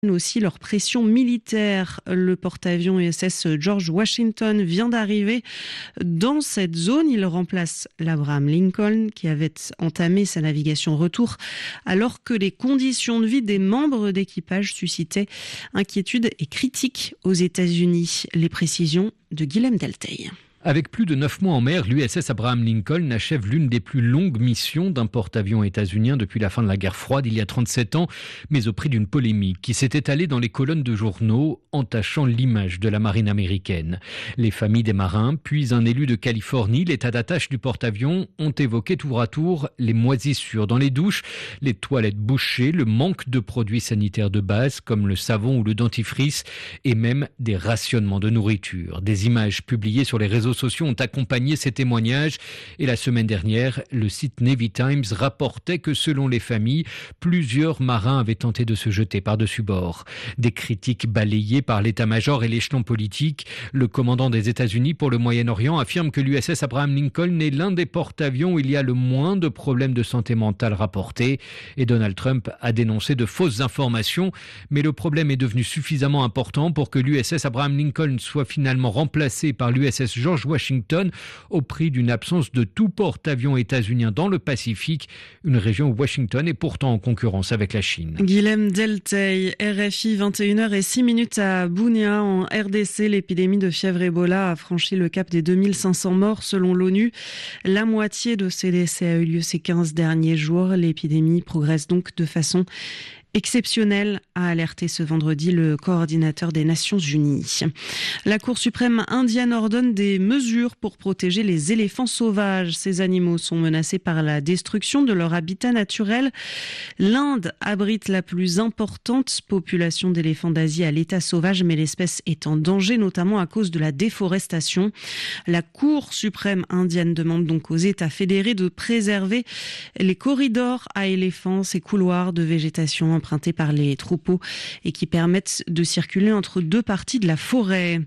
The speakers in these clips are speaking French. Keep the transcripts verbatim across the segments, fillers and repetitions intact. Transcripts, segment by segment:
aussi leur pression militaire. Le porte-avions U S S George Washington vient d'arriver dans cette zone. Il remplace l'Abraham Lincoln qui avait entamé sa navigation retour alors que les conditions de vie des membres d'équipage suscitaient inquiétude et critiques aux États-Unis. Les précisions de Guilhem Delteil. Avec plus de neuf mois en mer, l'U S S Abraham Lincoln achève l'une des plus longues missions d'un porte-avions états-unien depuis la fin de la guerre froide il y a trente-sept ans, mais au prix d'une polémique qui s'est étalée dans les colonnes de journaux, entachant l'image de la marine américaine. Les familles des marins, puis un élu de Californie, l'état d'attache du porte-avions, ont évoqué tour à tour les moisissures dans les douches, les toilettes bouchées, le manque de produits sanitaires de base comme le savon ou le dentifrice, et même des rationnements de nourriture. Des images publiées sur les réseaux sociaux ont accompagné ces témoignages et la semaine dernière, le site Navy Times rapportait que selon les familles, plusieurs marins avaient tenté de se jeter par-dessus bord. Des critiques balayées par l'état-major et l'échelon politique. Le commandant des États-Unis pour le Moyen-Orient affirme que l'U S S Abraham Lincoln est l'un des porte-avions où il y a le moins de problèmes de santé mentale rapportés et Donald Trump a dénoncé de fausses informations, mais le problème est devenu suffisamment important pour que l'U S S Abraham Lincoln soit finalement remplacé par l'U S S George Washington au prix d'une absence de tout porte-avions états-unien dans le Pacifique, une région où Washington est pourtant en concurrence avec la Chine. Guilhem Delteil, R F I, vingt et une heures zéro six minutes à Bunia en R D C. L'épidémie de fièvre Ebola a franchi le cap des deux mille cinq cents morts selon l'ONU. La moitié de ces décès a eu lieu ces quinze derniers jours. L'épidémie progresse donc de façon exceptionnel, a alerté ce vendredi le coordinateur des Nations Unies. La Cour suprême indienne ordonne des mesures pour protéger les éléphants sauvages. Ces animaux sont menacés par la destruction de leur habitat naturel. L'Inde abrite la plus importante population d'éléphants d'Asie à l'état sauvage, mais l'espèce est en danger, notamment à cause de la déforestation. La Cour suprême indienne demande donc aux États fédérés de préserver les corridors à éléphants, ces couloirs de végétation empruntés par les troupeaux et qui permettent de circuler entre deux parties de la forêt.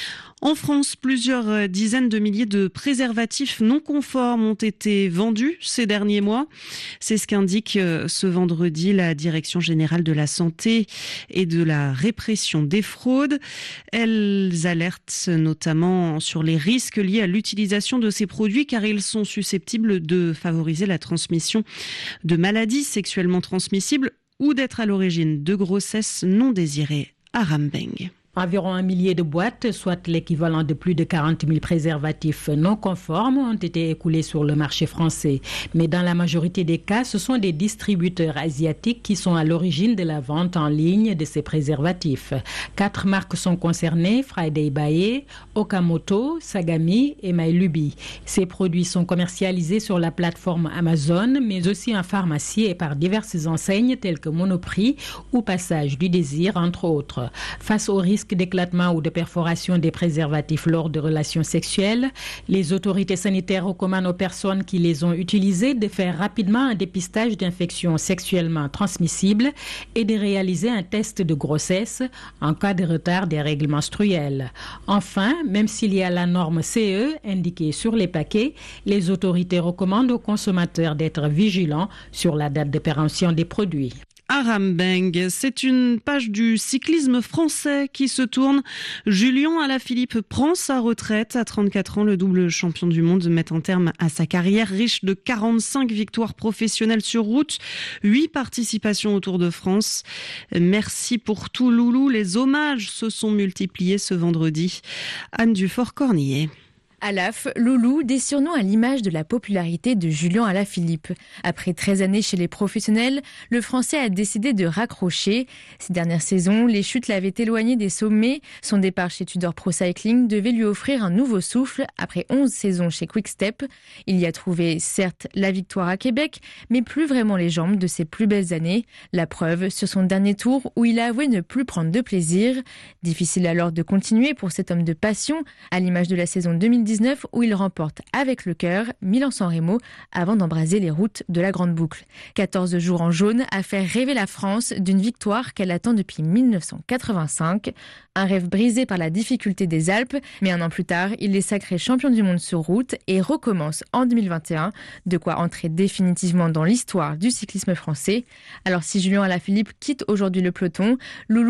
En France, plusieurs dizaines de milliers de préservatifs non conformes ont été vendus ces derniers mois. C'est ce qu'indique ce vendredi la Direction générale de la santé et de la répression des fraudes. Elles alertent notamment sur les risques liés à l'utilisation de ces produits car ils sont susceptibles de favoriser la transmission de maladies sexuellement transmissibles ou d'être à l'origine de grossesses non désirées. Aram Beng. Environ un millier de boîtes, soit l'équivalent de plus de quarante mille préservatifs non conformes, ont été écoulés sur le marché français. Mais dans la majorité des cas, ce sont des distributeurs asiatiques qui sont à l'origine de la vente en ligne de ces préservatifs. Quatre marques sont concernées, Friday Bae, Okamoto, Sagami et Mailubi. Ces produits sont commercialisés sur la plateforme Amazon, mais aussi en pharmacie et par diverses enseignes telles que Monoprix ou Passage du Désir, entre autres. Face au risque d'éclatement ou de perforation des préservatifs lors de relations sexuelles, les autorités sanitaires recommandent aux personnes qui les ont utilisés de faire rapidement un dépistage d'infections sexuellement transmissibles et de réaliser un test de grossesse en cas de retard des règles menstruelles. Enfin, même s'il y a la norme C E indiquée sur les paquets, les autorités recommandent aux consommateurs d'être vigilants sur la date de péremption des produits. Aram Beng, c'est une page du cyclisme français qui se tourne. Julien Alaphilippe prend sa retraite à trente-quatre ans. Le double champion du monde met un terme à sa carrière riche de quarante-cinq victoires professionnelles sur route, huit participations au Tour de France. Merci pour tout, Loulou. Les hommages se sont multipliés ce vendredi. Anne Dufort-Cornillet. Alaph, Loulou, des surnoms à l'image de la popularité de Julien Alaphilippe. Après treize années chez les professionnels, le Français a décidé de raccrocher. Ces dernières saisons, les chutes l'avaient éloigné des sommets. Son départ chez Tudor Pro Cycling devait lui offrir un nouveau souffle après onze saisons chez Quick-Step. Il y a trouvé, certes, la victoire à Québec, mais plus vraiment les jambes de ses plus belles années. La preuve sur son dernier tour où il a avoué ne plus prendre de plaisir. Difficile alors de continuer pour cet homme de passion, à l'image de la saison deux mille dix dix-neuf où il remporte avec le cœur Milan-San Remo avant d'embraser les routes de la Grande Boucle. quatorze jours en jaune a fait rêver la France d'une victoire qu'elle attend depuis mille neuf cent quatre-vingt-cinq. Un rêve brisé par la difficulté des Alpes, mais un an plus tard, il est sacré champion du monde sur route et recommence en deux mille vingt et un, de quoi entrer définitivement dans l'histoire du cyclisme français. Alors si Julien Alaphilippe quitte aujourd'hui le peloton, Loulou